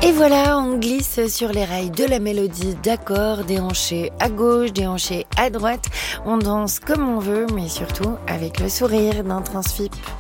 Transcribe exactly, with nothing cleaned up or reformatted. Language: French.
Et voilà, on glisse sur les rails de la mélodie d'accords, déhanchés à gauche, déhanchés à droite. On danse comme on veut, mais surtout avec le sourire d'un Transfip.